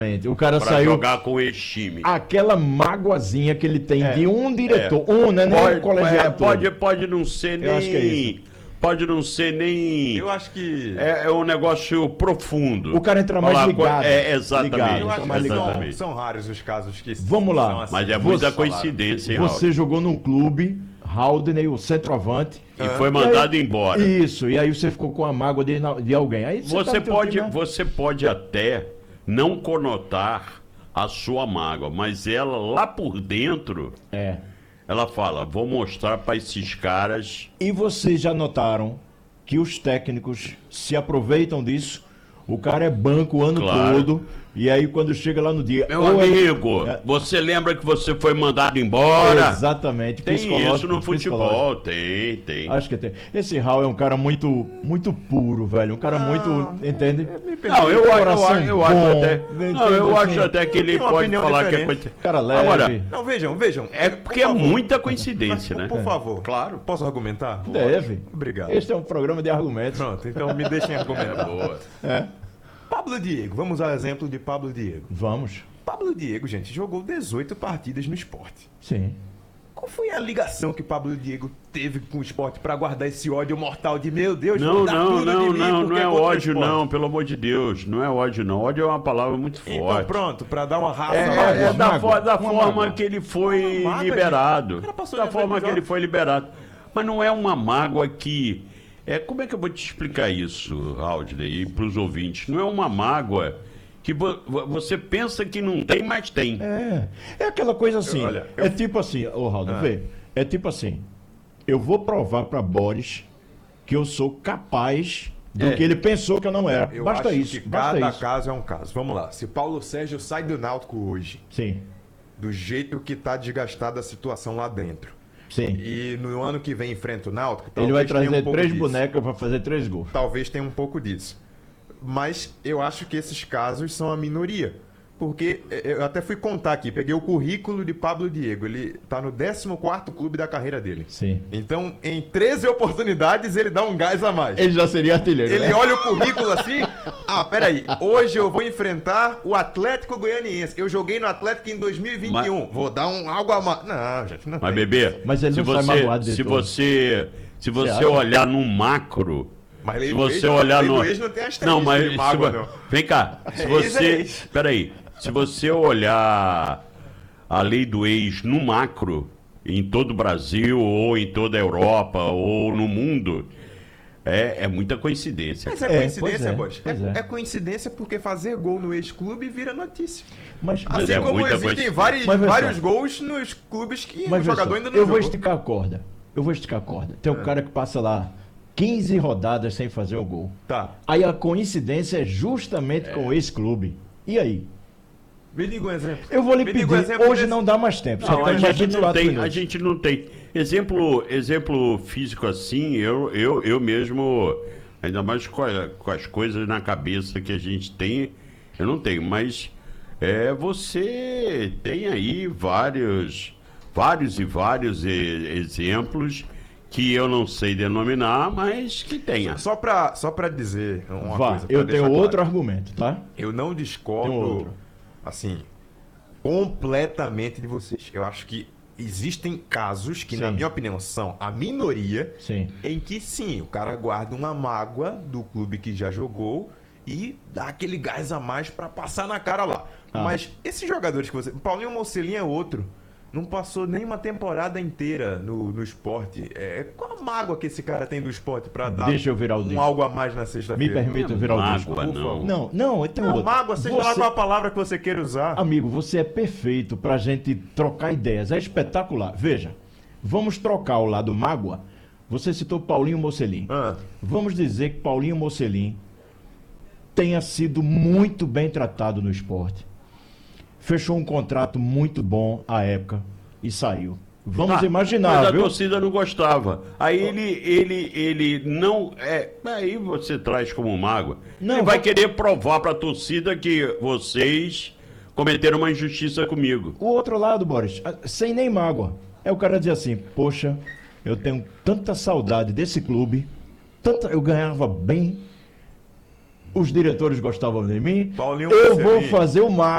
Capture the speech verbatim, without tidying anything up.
O cara pra saiu. jogar com esse time. Aquela mágoazinha que ele tem É, de um diretor. é. Um, né? Nem Pode, o colegiado é, todo. pode, pode não ser nem. Eu acho que é isso. Pode não ser nem. Eu acho que. É, é um negócio profundo. O cara entra mais Falar, ligado. É, exatamente. Ligado. Eu acho que exatamente. são, são raros os casos que. Vamos lá. são assim. Mas é Você- muita coincidência, hein, Você Raul? jogou num clube, Haldney, o centroavante. E foi mandado E aí- embora. Isso, e aí você ficou com a mágoa de, de alguém. Aí Você tá no teu pode, time, né? você pode até não conotar a sua mágoa, mas ela lá por dentro, É. ela fala: vou mostrar para esses caras. E vocês já notaram que os técnicos se aproveitam disso? O cara é banco o ano Claro. todo, e aí quando chega lá no dia... Meu ou ele- amigo, É. você lembra que você foi mandado embora? Exatamente. Tem psicológico, isso no psicológico. futebol, tem, tem. Acho que tem. Esse Raul é um cara muito, muito puro, velho. Um cara muito, entende? Não, eu, eu, Coração eu, eu acho bom, até. entende Não, eu assim? acho até que ele Tem uma pode opinião falar diferente. que é coisa. Cara leve. Agora, Não, vejam, vejam. é porque é Por favor. muita coincidência, né? Por favor. Claro. Posso argumentar? Deve. Obrigado. Este é um programa de argumentos. Pronto, então me deixem É argumentar. boa. Pablo Diego, vamos ao exemplo de Pablo Diego. Vamos. Pablo Diego, gente, jogou dezoito partidas no Sport. Sim. Qual foi a ligação que Pablo Diego teve com o Sport pra guardar esse ódio mortal de meu Deus, Não, vou dar não, tudo não, de mim não, porque não é contra o ódio, Sport? não, pelo amor de Deus. Não é ódio, não. Ódio é uma palavra muito Então forte. pronto, pra dar uma raça. É, mágoa. é, é da, mágoa, fo- da uma forma mágoa. que ele foi Uma mágoa, liberado. o cara passou Da de forma que episódio. ele foi liberado. Mas não é uma mágoa que. É, como é que eu vou te explicar isso, Aldney, e para os ouvintes? Não é uma mágoa que vo- vo- você pensa que não tem, mas tem. É. É aquela coisa assim. Olha, É tipo assim, ô Raul, vê. É tipo assim. Eu vou provar pra Boris que eu sou capaz do É. que ele pensou que eu não era. Eu basta acho isso. que Basta cada isso. caso é um caso. Vamos lá. Se Paulo Sérgio sai do Náutico hoje, Sim. do jeito que tá desgastada a situação lá dentro, Sim. e no ano que vem enfrenta o Náutico, Ele vai talvez tenha trazer um pouco três disso. bonecas pra fazer três gols. Talvez tenha um pouco disso. Mas eu acho que esses casos são a minoria. Porque eu até fui contar aqui, peguei o currículo de Pablo Diego. Ele tá no décimo quarto clube da carreira dele. Sim. Então, em treze oportunidades, ele dá um gás a mais. Ele já seria artilheiro. Ele né? olha o currículo assim. Ah, peraí. Hoje eu vou enfrentar o Atlético Goianiense. Eu joguei no Atlético em dois mil e vinte e um. Vou dar um algo a mais. Não, gente, não. Mas, tem. bebê, Mas ele se não sai você, magoado de se tudo. você, se você acha? olhar no macro, Mas lei se do você ex- olhar lei do no, ex não tem asterisco não, mas de se mágoa, vo- não. vem cá, se É você, ex, é ex. peraí, se você olhar a lei do ex no macro, em todo o Brasil ou em toda a Europa ou no mundo, é, é muita coincidência. Mas é É, coincidência, pois é, Boris. É, pois é. é coincidência porque fazer gol no ex-clube vira notícia. Mas, Mas Assim é como muita existem coincidência. vários, Mas, pessoal, vários gols nos clubes que mas o veja jogador só, ainda não eu vou jogou. esticar a corda. Eu vou esticar a corda. Tem um cara que passa lá quinze rodadas sem fazer o gol. Tá. Aí a coincidência é justamente com esse clube. E aí? Me diga um exemplo. Eu vou lhe Me diga um pedir, exemplo hoje desse- não dá mais tempo. Você Não, a tem mais gente vinte e não quatro tem, a minutos. gente não tem. Exemplo, exemplo físico assim, eu, eu, eu mesmo, ainda mais com, a- com as coisas na cabeça que a gente tem, eu não tenho, mas é, você tem aí vários, vários e vários e- exemplos que eu não sei denominar, mas que tenha. Só pra, só pra dizer uma Vá, coisa. pra eu deixar tenho claro. outro argumento, tá? Eu não Tem discordo, outro. assim, completamente de vocês. Eu acho que existem casos que, na Sim. minha opinião, são a minoria, Sim. em que sim, o cara guarda uma mágoa do clube que já jogou e dá aquele gás a mais pra passar na cara lá. Ah. Mas esses jogadores que você... Paulinho Mocelin é outro. Não passou nem uma temporada inteira no, no esporte. É, qual a mágoa que esse cara tem do esporte pra dar Deixa eu virar o um disco. algo a mais na Me sexta-feira? permita Não é virar o mágoa, disco. não. por favor. Não, não, tem Não, outro. mágoa, seja lá Você- qual a palavra que você queira usar. Amigo, você é perfeito pra gente trocar ideias. É espetacular. Veja, vamos trocar o lado mágoa. Você citou Paulinho Mocelin. Ah. Vamos dizer que Paulinho Mocelin tenha sido muito bem tratado no esporte. Fechou um contrato muito bom à época e saiu. Vamos Ah, imaginar, mas a viu? torcida não gostava. Aí ele, ele, ele não é. Aí você traz como mágoa. Não, ele vai vou- querer provar para a torcida que vocês cometeram uma injustiça comigo. O outro lado, Boris, ah, sem nem mágoa. É o cara dizer assim, poxa, eu tenho tanta saudade desse clube, tanta, eu ganhava bem, os diretores gostavam de mim, Paulinho eu Mocelin. vou fazer o máximo.